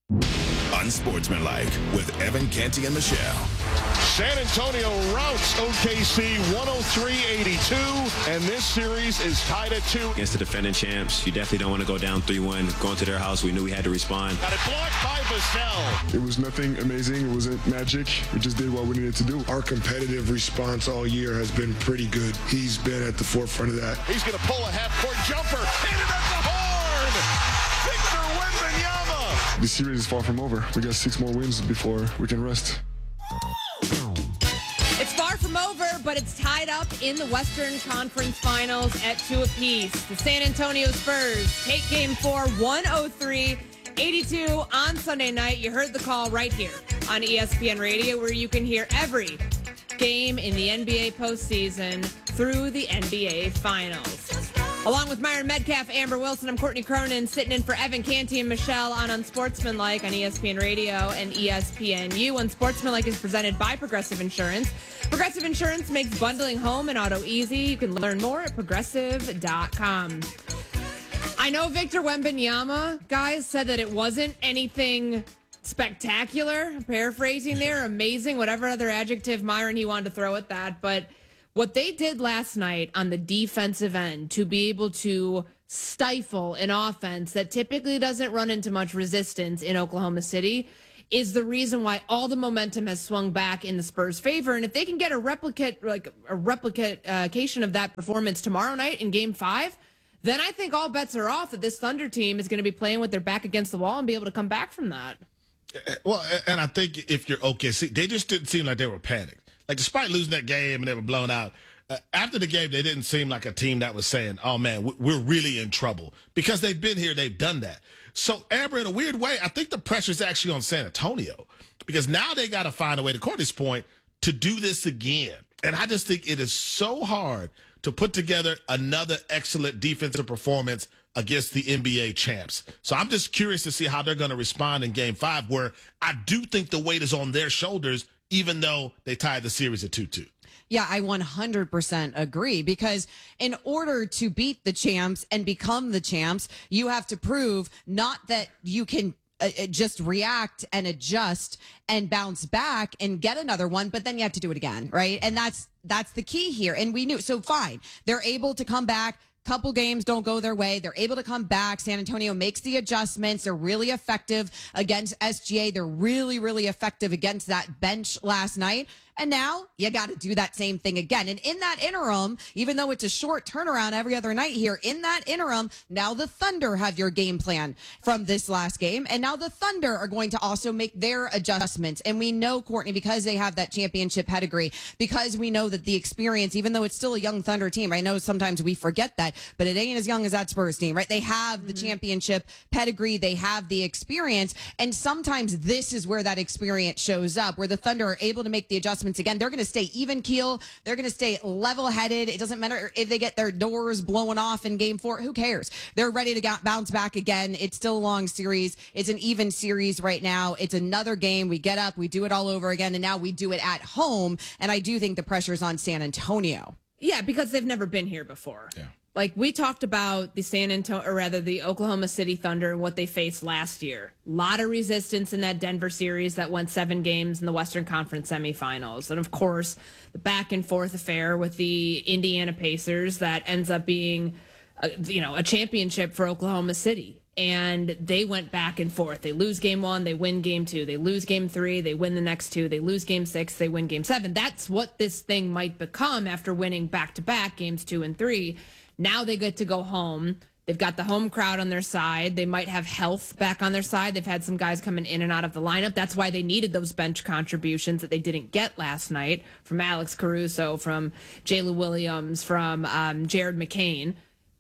Unsportsmanlike with Evan Canty and Michelle. San Antonio routs OKC 103-82, and this series is tied at 2. Against the defending champs, you definitely don't want to go down 3-1. Going to their house, we knew we had to respond. Got it blocked by Vassell. It was nothing amazing. It wasn't magic. We just did what we needed to do. Our competitive response all year has been pretty good. He's been at the forefront of that. He's going to pull a half-court jumper. Hit it at the horn. Victor Wembanyama. The series is far from over. We got 6 more wins before we can rest. It's far from over, but it's tied up in the Western Conference Finals at 2 apiece. The San Antonio Spurs take Game 4, 103-82 on Sunday night. You heard the call right here on ESPN Radio, where you can hear every game in the NBA postseason through the NBA Finals. Along with Myron Metcalf, Amber Wilson, I'm Courtney Cronin, sitting in for Evan Canty and Michelle on Unsportsmanlike on ESPN Radio and ESPNU. Unsportsmanlike is presented by Progressive Insurance. Progressive Insurance makes bundling home and auto easy. You can learn more at progressive.com. I know Victor Wembanyama, guys, said that it wasn't anything spectacular. Paraphrasing there, amazing, whatever other adjective Myron he wanted to throw at that, but what they did last night on the defensive end to be able to stifle an offense that typically doesn't run into much resistance in Oklahoma City is the reason why all the momentum has swung back in the Spurs' favor. And if they can get a replication of that performance tomorrow night in Game 5, then I think all bets are off that this Thunder team is going to be playing with their back against the wall and be able to come back from that. Well, and I think if you're OKC, they just didn't seem like they were panicked. Like, despite losing that game and they were blown out, after the game, they didn't seem like a team that was saying, oh, man, we're really in trouble. Because they've been here, they've done that. So, Amber, in a weird way, I think the pressure's actually on San Antonio. Because now they got to find a way, to Courtney's point, to do this again. And I just think it is so hard to put together another excellent defensive performance against the NBA champs. So I'm just curious to see how they're going to respond in Game 5, where I do think the weight is on their shoulders, even though they tied the series at 2-2. Yeah, I 100% agree, because in order to beat the champs and become the champs, you have to prove not that you can just react and adjust and bounce back and get another one, but then you have to do it again, right? And that's the key here. And we knew, so fine, they're able to come back. Couple games don't go their way. They're able to come back. San Antonio makes the adjustments. They're really effective against SGA. They're really, really effective against that bench last night. And now you got to do that same thing again. And in that interim, even though it's a short turnaround every other night here, in that interim, now the Thunder have your game plan from this last game. And now the Thunder are going to also make their adjustments. And we know, Courtney, because they have that championship pedigree, because we know that the experience, even though it's still a young Thunder team, I know sometimes we forget that, but it ain't as young as that Spurs team, right? They have the championship pedigree. They have the experience. And sometimes this is where that experience shows up, where the Thunder are able to make the adjustments. Again, they're going to stay even keel. They're going to stay level headed. It doesn't matter if they get their doors blown off in Game 4. Who cares? They're ready to bounce back again. It's still a long series. It's an even series right now. It's another game. We get up, we do it all over again, and now we do it at home. And I do think the pressure's on San Antonio. Yeah, because they've never been here before. Yeah. Like, we talked about the Oklahoma City Thunder and what they faced last year. A lot of resistance in that Denver series that went 7 games in the Western Conference semifinals. And, of course, the back-and-forth affair with the Indiana Pacers that ends up being, a championship for Oklahoma City. And they went back and forth. They lose Game 1, they win Game 2. They lose Game 3, they win the next 2. They lose Game 6, they win Game 7. That's what this thing might become after winning back-to-back Games 2 and 3. Now they get to go home. They've got the home crowd on their side. They might have health back on their side. They've had some guys coming in and out of the lineup. That's why they needed those bench contributions that they didn't get last night from Alex Caruso, from Jalen Williams, from Jared McCain.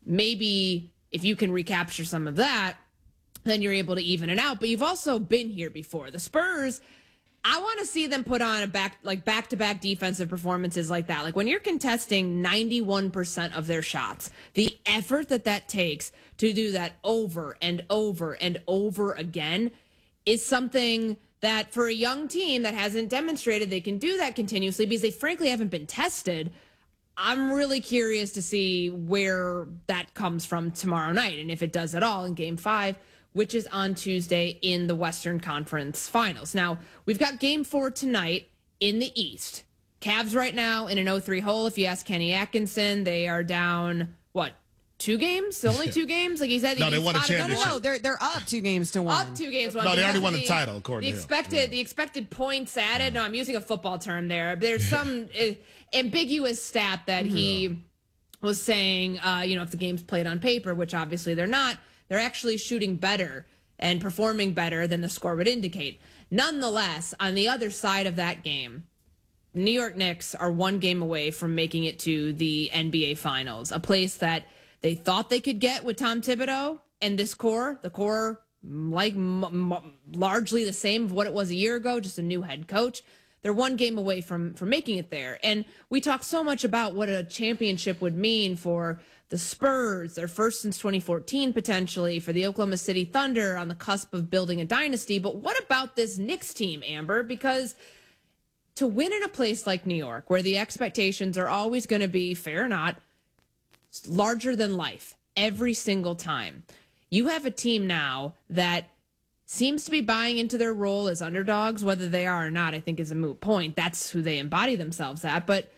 Maybe if you can recapture some of that, then you're able to even it out. But you've also been here before. The Spurs, I want to see them put on back-to-back defensive performances like that. Like, when you're contesting 91% of their shots, the effort that takes to do that over and over and over again is something that, for a young team that hasn't demonstrated they can do that continuously because they frankly haven't been tested, I'm really curious to see where that comes from tomorrow night, and if it does at all in Game 5 which is on Tuesday in the Western Conference Finals. Now, we've got game 4 tonight in the East. Cavs right now in an 0-3 hole. If you ask Kenny Atkinson, they are down, 2 games? Only 2 games? Like he said, No, they won a championship. No, they're up 2 games to 1. Up 2 games. No, they already won the title, according to him. The expected points added. No, I'm using a football term there. There's some ambiguous stat that he was saying, if the game's played on paper, which obviously they're not, they're actually shooting better and performing better than the score would indicate. Nonetheless, on the other side of that game, New York Knicks are 1 game away from making it to the NBA Finals, a place that they thought they could get with Tom Thibodeau and this core. The core, largely the same of what it was a year ago, just a new head coach. They're 1 game away from making it there. And we talk so much about what a championship would mean for the Spurs, their first since 2014 potentially, for the Oklahoma City Thunder on the cusp of building a dynasty. But what about this Knicks team, Amber? Because to win in a place like New York, where the expectations are always going to be, fair or not, larger than life every single time. You have a team now that seems to be buying into their role as underdogs. Whether they are or not, I think is a moot point. That's who they embody themselves at. But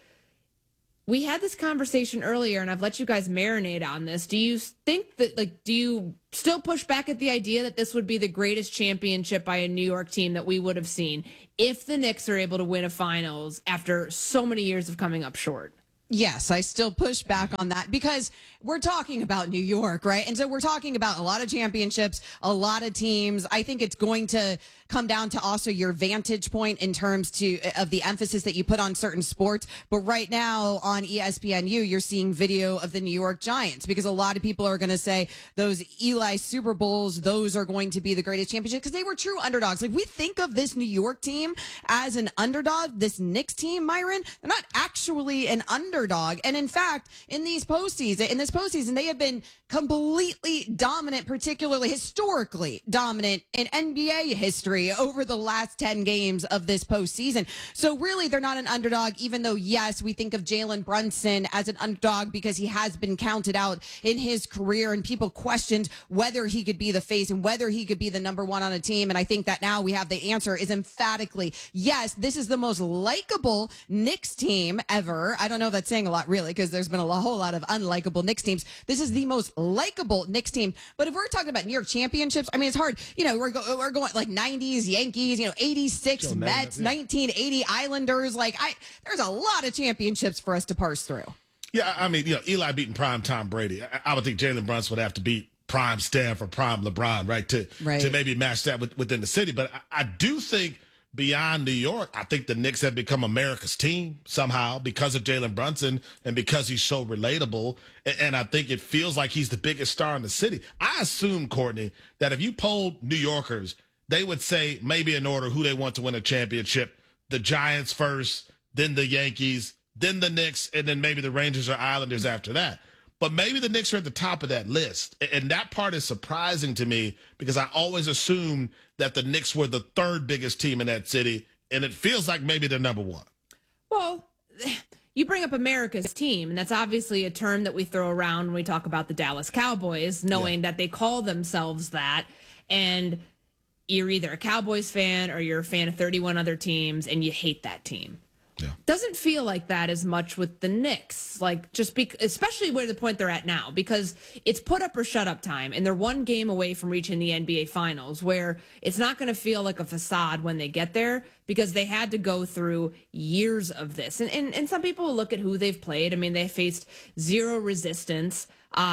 we had this conversation earlier, and I've let you guys marinate on this. Do you think that, do you still push back at the idea that this would be the greatest championship by a New York team that we would have seen if the Knicks are able to win a finals after so many years of coming up short? Yes, I still push back on that because we're talking about New York, right? And so we're talking about a lot of championships, a lot of teams. I think it's going to come down to also your vantage point in terms of the emphasis that you put on certain sports. But right now on ESPNU, you're seeing video of the New York Giants because a lot of people are going to say those Eli Super Bowls, those are going to be the greatest championship because they were true underdogs. Like we think of this New York team as an underdog. This Knicks team, Myron, they're not actually an underdog. And in fact, in this postseason, they have been completely dominant, particularly historically dominant in NBA history over the last 10 games of this postseason. So really, they're not an underdog, even though, yes, we think of Jalen Brunson as an underdog because he has been counted out in his career and people questioned whether he could be the face and whether he could be the number 1 on a team. And I think that now we have the answer is emphatically, yes, this is the most likable Knicks team ever. I don't know if that's saying a lot, really, because there's been a whole lot of unlikable Knicks teams. This is the most likable Knicks team. But if we're talking about New York championships, I mean, it's hard. We're going like 90s Yankees, 86 Mets, 1980 Islanders. There's a lot of championships for us to parse through. Yeah, I mean, Eli beating prime Tom Brady. I would think Jalen Brunson would have to beat prime Steph or prime LeBron, right, to maybe match that within the city. But I do think beyond New York, I think the Knicks have become America's team somehow because of Jalen Brunson and because he's so relatable. And I think it feels like he's the biggest star in the city. I assume, Courtney, that if you polled New Yorkers, they would say maybe in order who they want to win a championship, the Giants first, then the Yankees, then the Knicks, and then maybe the Rangers or Islanders after that. But maybe the Knicks are at the top of that list. And that part is surprising to me because I always assumed that the Knicks were the 3rd biggest team in that city, and it feels like maybe they're number 1. Well, you bring up America's team, and that's obviously a term that we throw around when we talk about the Dallas Cowboys, knowing that they call themselves that. And you're either a Cowboys fan or you're a fan of 31 other teams, and you hate that team. Yeah. Doesn't feel like that as much with the Knicks, especially where the point they're at now, because it's put up or shut up time, and they're 1 game away from reaching the NBA Finals, where it's not going to feel like a facade when they get there because they had to go through years of this. And some people will look at who they've played. I mean, they faced zero resistance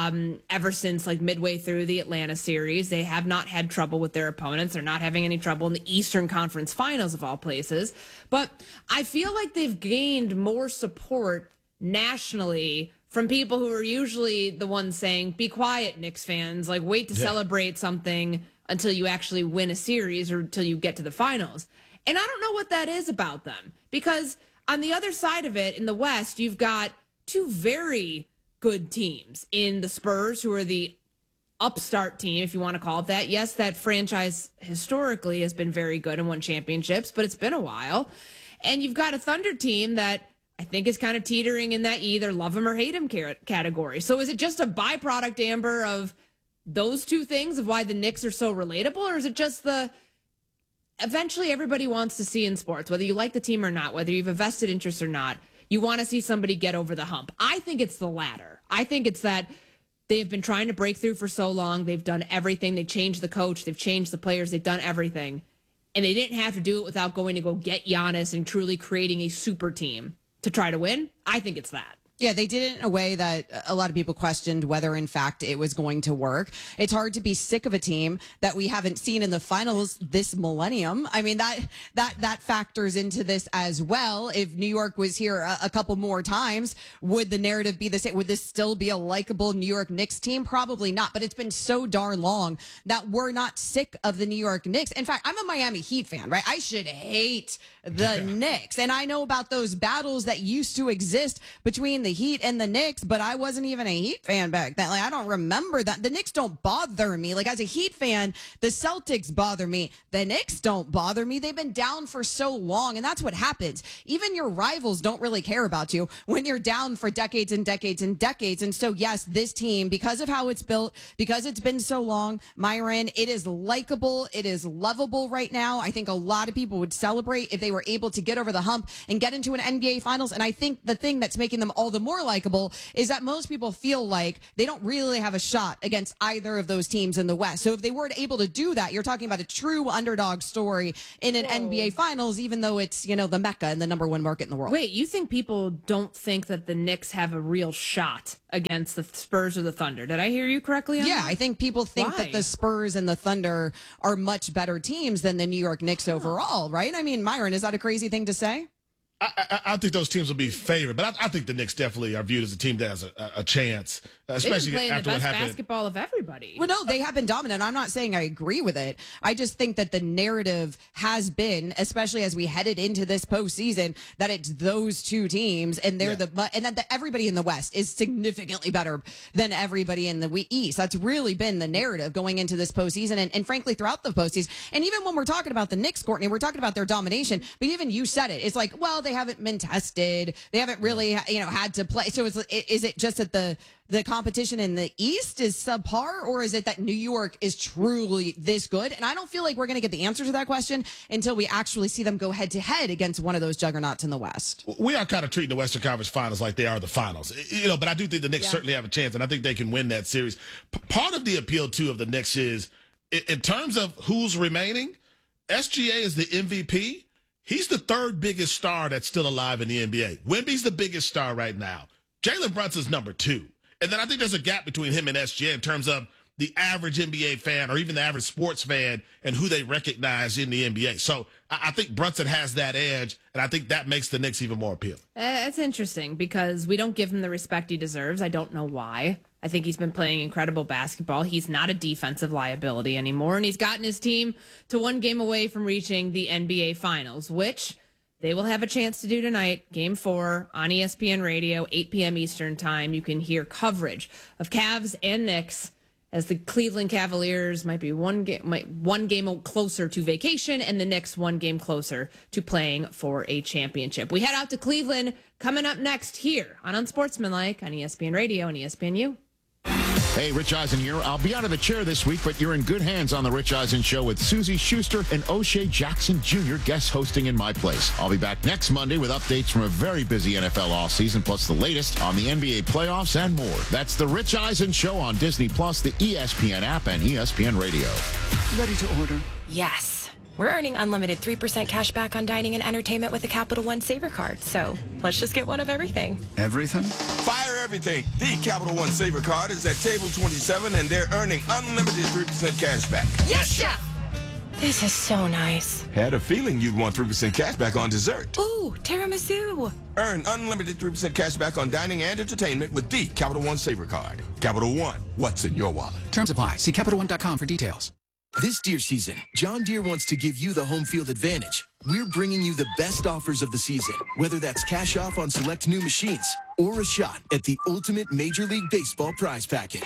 ever since midway through the Atlanta series. They have not had trouble with their opponents. They're not having any trouble in the Eastern Conference Finals of all places. But I feel like they've gained more support nationally from people who are usually the ones saying, be quiet, Knicks fans, wait to celebrate something until you actually win a series or until you get to the finals. And I don't know what that is about them, because on the other side of it, in the West, you've got 2 very good teams in the Spurs, who are the upstart team, if you want to call it that. Yes, that franchise historically has been very good and won championships, but it's been a while. And you've got a Thunder team that I think is kind of teetering in that you either love them or hate them category. So is it just a byproduct, Amber, of those two things of why the Knicks are so relatable, or is it just eventually everybody wants to see in sports, whether you like the team or not, whether you've a vested interest or not, you want to see somebody get over the hump? I think it's the latter. I think it's that they've been trying to break through for so long. They've done everything. They changed the coach. They've changed the players. They've done everything. And they didn't have to do it without going to go get Giannis and truly creating a super team to try to win. I think it's that. Yeah, they did it in a way that a lot of people questioned whether, in fact, it was going to work. It's hard to be sick of a team that we haven't seen in the finals this millennium. I mean, that factors into this as well. If New York was here a couple more times, would the narrative be the same? Would this still be a likable New York Knicks team? Probably not. But it's been so darn long that we're not sick of the New York Knicks. In fact, I'm a Miami Heat fan, right? I should hate the Knicks. And I know about those battles that used to exist between the Heat and the Knicks, but I wasn't even a Heat fan back then. Like, I don't remember that. The Knicks don't bother me. Like, as a Heat fan, the Celtics bother me. The Knicks don't bother me. They've been down for so long, and that's what happens. Even your rivals don't really care about you when you're down for decades and decades and decades. And so, yes, this team, because of how it's built, because it's been so long, Myron, it is likable. It is lovable right now. I think a lot of people would celebrate if they were able to get over the hump and get into an NBA Finals. And I think the thing that's making them all the more likable is that most people feel like they don't really have a shot against either of those teams in the West. So if they were able to do that, you're talking about a true underdog story in an NBA Finals, even though it's, you know, the Mecca and the number one market in the world. Wait, you think people don't think that the Knicks have a real shot against the Spurs or the Thunder? Did I hear you correctly on that? I think people think that the Spurs and the Thunder are much better teams than the New York Knicks overall, right? I mean, Myron, is that a crazy thing to say? I think those teams will be favored, but I think the Knicks definitely are viewed as a team that has a chance, especially after what happened. The best basketball of everybody. Well, no, they have been dominant. I'm not saying I agree with it. I just think that the narrative has been, especially as we headed into this postseason, that it's those two teams, and they're and that everybody in the West is significantly better than everybody in the East. That's really been the narrative going into this postseason, and frankly throughout the postseason. And even when we're talking about the Knicks, Courtney, we're talking about their domination. But even you said it. It's like, well, they haven't been tested. They haven't really, had to play. So is it just that the competition in the East is subpar, or is it that New York is truly this good? And I don't feel like we're going to get the answer to that question until we actually see them go head to head against one of those juggernauts in the West. We are kind of treating the Western Conference Finals like they are the finals, but I do think the Knicks certainly have a chance, and I think they can win that series. Part of the appeal, too, of the Knicks is, in terms of who's remaining, SGA is the MVP. He's the third biggest star that's still alive in the NBA. Wemby's the biggest star right now. Jalen Brunson's number 2. And then I think there's a gap between him and SGA in terms of the average NBA fan or even the average sports fan and who they recognize in the NBA. So I think Brunson has that edge, and I think that makes the Knicks even more appealing. It's interesting because we don't give him the respect he deserves. I don't know why. I think he's been playing incredible basketball. He's not a defensive liability anymore, and he's gotten his team to one game away from reaching the NBA Finals, which they will have a chance to do tonight, Game 4 on ESPN Radio, 8 p.m. Eastern Time. You can hear coverage of Cavs and Knicks as the Cleveland Cavaliers might be one game closer to vacation, and the Knicks one game closer to playing for a championship. We head out to Cleveland coming up next here on Unsportsmanlike on ESPN Radio and ESPNU. Hey, Rich Eisen here. I'll be out of the chair this week, but you're in good hands on The Rich Eisen Show with Susie Schuster and O'Shea Jackson Jr. guest hosting in my place. I'll be back next Monday with updates from a very busy NFL offseason, plus the latest on the NBA playoffs and more. That's The Rich Eisen Show on Disney+, the ESPN app, and ESPN Radio. Ready to order? Yes. We're earning unlimited 3% cash back on dining and entertainment with the Capital One Saver Card. So let's just get one of everything. Everything? Fire everything. The Capital One Saver Card is at table 27, and they're earning unlimited 3% cash back. Yes, Chef! This is so nice. Had a feeling you'd want 3% cash back on dessert. Ooh, tiramisu. Earn unlimited 3% cash back on dining and entertainment with the Capital One Saver Card. Capital One, what's in your wallet? Terms apply. See CapitalOne.com for details. This deer season, John Deere wants to give you the home field advantage. We're bringing you the best offers of the season, whether that's cash off on select new machines or a shot at the ultimate Major League Baseball prize package.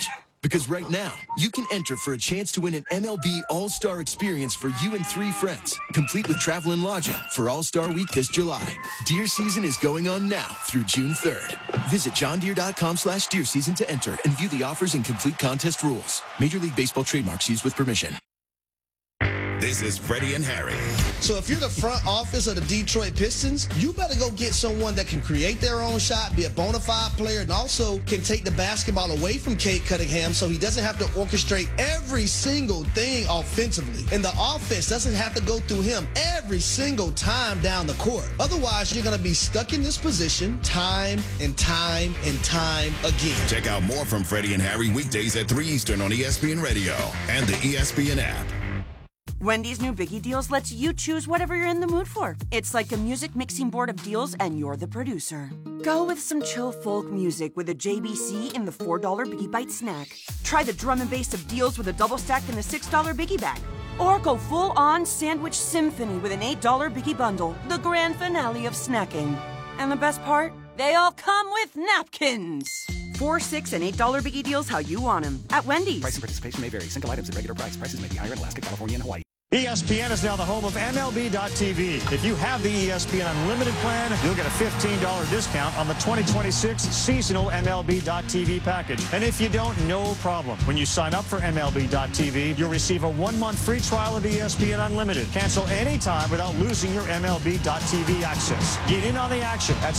Because right now, you can enter for a chance to win an MLB All-Star experience for you and 3 friends, complete with travel and lodging for All-Star Week this July. Deer season is going on now through June 3rd. Visit johndeere.com/deer season to enter and view the offers and complete contest rules. Major League Baseball trademarks used with permission. This is Freddie and Harry. So if you're the front office of the Detroit Pistons, you better go get someone that can create their own shot, be a bona fide player, and also can take the basketball away from Cade Cunningham so he doesn't have to orchestrate every single thing offensively. And the offense doesn't have to go through him every single time down the court. Otherwise, you're going to be stuck in this position time and time and time again. Check out more from Freddie and Harry weekdays at 3 Eastern on ESPN Radio and the ESPN app. Wendy's new Biggie Deals lets you choose whatever you're in the mood for. It's like a music mixing board of deals, and you're the producer. Go with some chill folk music with a JBC in the $4 Biggie Bite snack. Try the drum and bass of deals with a double stack in the $6 Biggie Bag. Or go full-on sandwich symphony with an $8 Biggie Bundle, the grand finale of snacking. And the best part? They all come with napkins. $4, $6, and $8 Biggie Deals how you want them at Wendy's. Price and participation may vary. Single items at regular price. Prices may be higher in Alaska, California, and Hawaii. ESPN is now the home of MLB.tv. If you have the ESPN Unlimited plan, you'll get a $15 discount on the 2026 seasonal MLB.tv package. And if you don't, no problem. When you sign up for MLB.tv, you'll receive a 1-month free trial of ESPN Unlimited. Cancel anytime without losing your MLB.tv access. Get in on the action at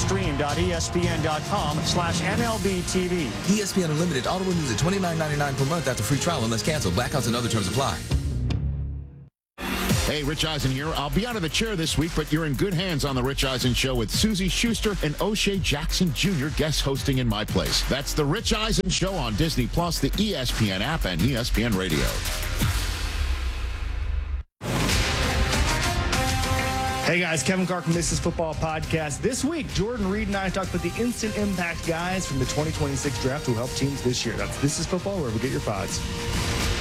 stream.espn.com/MLBTV. ESPN Unlimited auto renews at $29.99 per month after free trial unless canceled. Blackouts and other terms apply. Hey, Rich Eisen here. I'll be out of the chair this week, but you're in good hands on The Rich Eisen Show with Susie Schuster and O'Shea Jackson Jr. guest hosting in my place. That's The Rich Eisen Show on Disney+, the ESPN app, and ESPN Radio. Hey guys, Kevin Carr from This Is Football Podcast. This week, Jordan Reed and I talked about the instant impact guys from the 2026 draft who helped teams this year. That's This Is Football, wherever you get your pods.